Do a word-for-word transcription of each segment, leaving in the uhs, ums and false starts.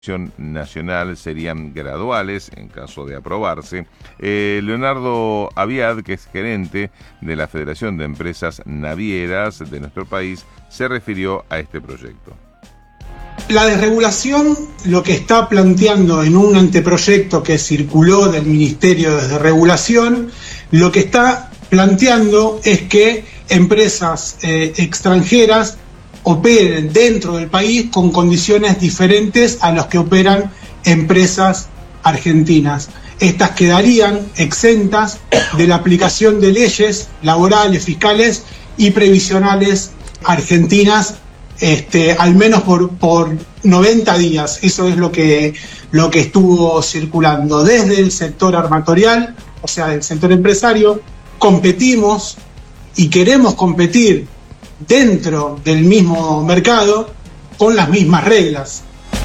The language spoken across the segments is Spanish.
nacional serían graduales en caso de aprobarse. Eh, Leonardo Aviad, que es gerente de la Federación de Empresas Navieras de nuestro país, se refirió a este proyecto. La desregulación lo que está planteando en un anteproyecto que circuló del Ministerio de Desregulación, lo que está planteando es que empresas eh, extranjeras operen dentro del país con condiciones diferentes a las que operan empresas argentinas. Estas quedarían exentas de la aplicación de leyes laborales, fiscales y previsionales argentinas, este, al menos por, por noventa días. Eso es lo que, lo que estuvo circulando. Desde el sector armatorial, o sea, del sector empresario, competimos y queremos competir dentro del mismo mercado con las mismas reglas.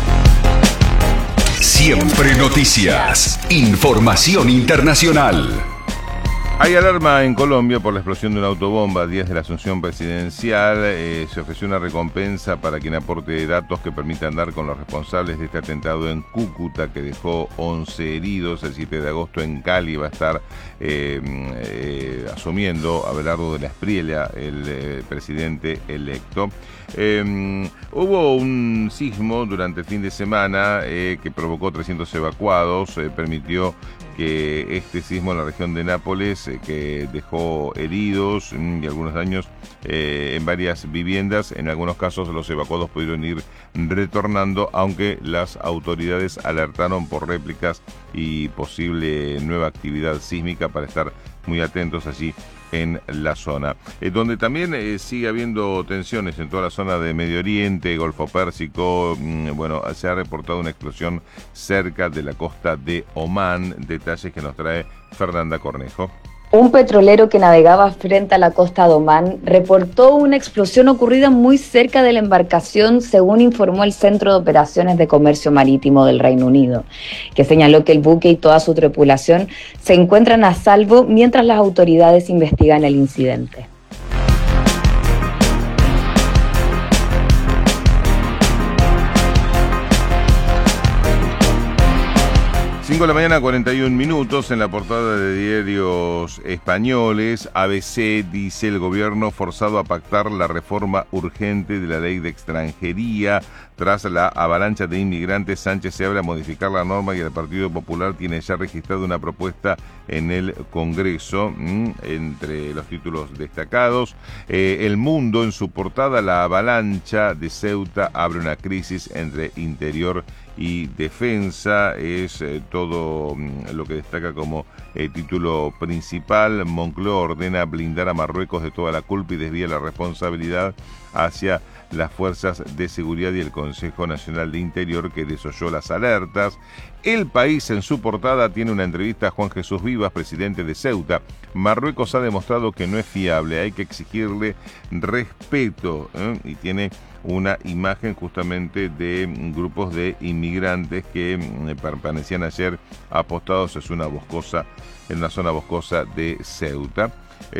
Siempre noticias, información internacional. Hay alarma en Colombia por la explosión de una autobomba a días de la asunción presidencial. Eh, se ofreció una recompensa para quien aporte datos que permitan dar con los responsables de este atentado en Cúcuta, que dejó once heridos. El siete de agosto en Cali va a estar eh, eh, asumiendo Abelardo de la Espriella, el eh, presidente electo. Eh, hubo un sismo durante el fin de semana eh, que provocó trescientos evacuados, eh, permitió que este sismo en la región de Nápoles, eh, que dejó heridos mm, y algunos daños eh, en varias viviendas. En algunos casos los evacuados pudieron ir retornando, aunque las autoridades alertaron por réplicas y posible nueva actividad sísmica para estar muy atentos allí en la zona, eh, donde también eh, sigue habiendo tensiones en toda la zona de Medio Oriente, Golfo Pérsico. Mmm, bueno, se ha reportado una explosión cerca de la costa de Omán. Detalles que nos trae Fernanda Cornejo. Un petrolero que navegaba frente a la costa de Omán reportó una explosión ocurrida muy cerca de la embarcación, según informó el Centro de Operaciones de Comercio Marítimo del Reino Unido, que señaló que el buque y toda su tripulación se encuentran a salvo mientras las autoridades investigan el incidente. cinco de la mañana, cuarenta y un minutos. En la portada de diarios españoles, A B C dice: el gobierno forzado a pactar la reforma urgente de la ley de extranjería. Tras la avalancha de inmigrantes, Sánchez se abre a modificar la norma y el Partido Popular tiene ya registrado una propuesta en el Congreso. ¿Mm? Entre los títulos destacados, eh, El Mundo en su portada: la avalancha de Ceuta abre una crisis entre interior y defensa. Es eh, todo mm, lo que destaca como eh, título principal. Moncloa ordena blindar a Marruecos de toda la culpa y desvía la responsabilidad hacia las fuerzas de seguridad y el Consejo Nacional de Interior, que desoyó las alertas. El País en su portada tiene una entrevista a Juan Jesús Vivas, presidente de Ceuta. Marruecos ha demostrado que no es fiable, hay que exigirle respeto, ¿eh? Y tiene una imagen justamente de grupos de inmigrantes que eh, permanecían ayer apostados en una boscosa, en una zona boscosa de Ceuta.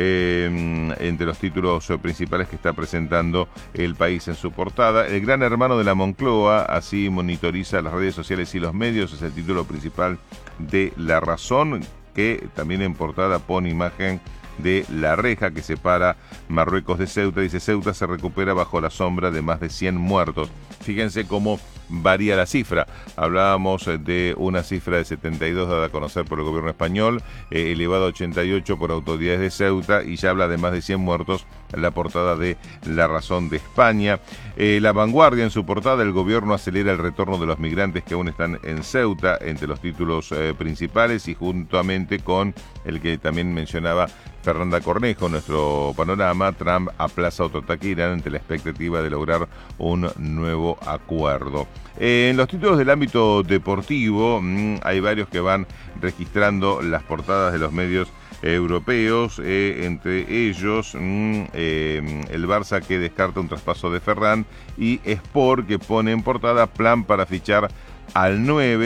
Eh, entre los títulos principales que está presentando El País en su portada, el gran hermano de la Moncloa así monitoriza las redes sociales y los medios, es el título principal de La Razón, que también en portada pone imagen de la reja que separa Marruecos de Ceuta. Dice: Ceuta se recupera bajo la sombra de más de cien muertos. Fíjense cómo varía la cifra. Hablábamos de una cifra de setenta y dos dada a conocer por el gobierno español, eh, elevada a ochenta y ocho por autoridades de Ceuta, y ya habla de más de cien muertos en la portada de La Razón de España. Eh, La Vanguardia en su portada: el gobierno acelera el retorno de los migrantes que aún están en Ceuta, entre los títulos eh, principales, y juntamente con el que también mencionaba Fernanda Cornejo, nuestro panorama: Trump aplaza otro ataque a Irán ante la expectativa de lograr un nuevo acuerdo. Eh, en los títulos del ámbito deportivo, mmm, hay varios que van registrando las portadas de los medios eh, europeos, eh, entre ellos mmm, eh, el Barça, que descarta un traspaso de Ferran, y Sport, que pone en portada: plan para fichar al nueve.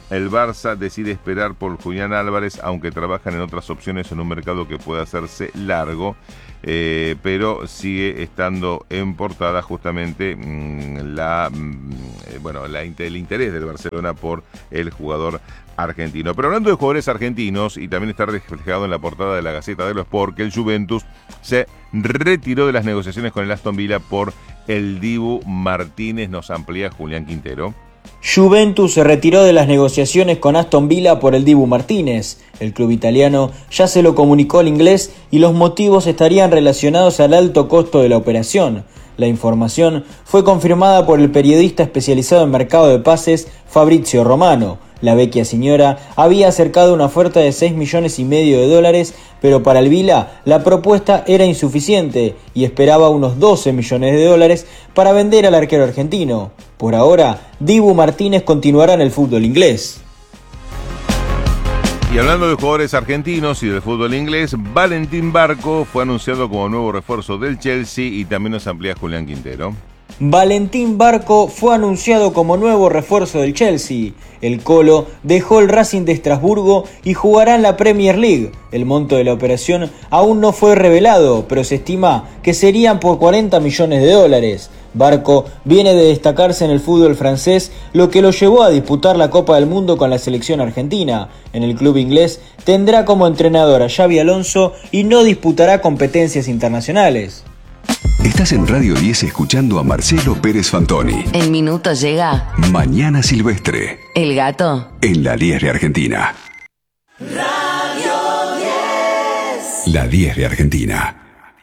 el Barça decide esperar por Julián Álvarez, aunque trabajan en otras opciones en un mercado que puede hacerse largo, eh, pero sigue estando en portada justamente mmm, la, mmm, bueno, la, el interés del Barcelona por el jugador argentino. Pero hablando de jugadores argentinos, y también está reflejado en la portada de la Gaceta dello Sport, que el Juventus se retiró de las negociaciones con el Aston Villa por el Dibu Martínez. Nos amplía Julián Quintero. Juventus se retiró de las negociaciones con Aston Villa por el Dibu Martínez. El club italiano ya se lo comunicó al inglés y los motivos estarían relacionados al alto costo de la operación. La información fue confirmada por el periodista especializado en mercado de pases Fabrizio Romano. La vecchia señora había acercado una oferta de seis millones y medio de dólares, pero para el Villa la propuesta era insuficiente y esperaba unos doce millones de dólares para vender al arquero argentino. Por ahora, Dibu Martínez continuará en el fútbol inglés. Y hablando de jugadores argentinos y del fútbol inglés, Valentín Barco fue anunciado como nuevo refuerzo del Chelsea y también nos amplía Julián Quintero. Valentín Barco fue anunciado como nuevo refuerzo del Chelsea. El Colo dejó el Racing de Estrasburgo y jugará en la Premier League. El monto de la operación aún no fue revelado, pero se estima que serían por cuarenta millones de dólares. Barco viene de destacarse en el fútbol francés, lo que lo llevó a disputar la Copa del Mundo con la selección argentina. En el club inglés tendrá como entrenador a Xabi Alonso y no disputará competencias internacionales. Estás en Radio diez escuchando a Marcelo Pérez Fantoni. En minutos llega Mañana Silvestre. El gato. En la diez de Argentina. Radio diez. La diez de Argentina.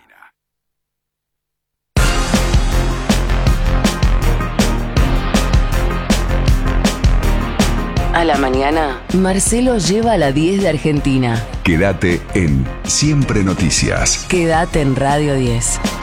A la mañana, Marcelo lleva a la diez de Argentina. Quédate en Siempre Noticias. Quédate en Radio diez.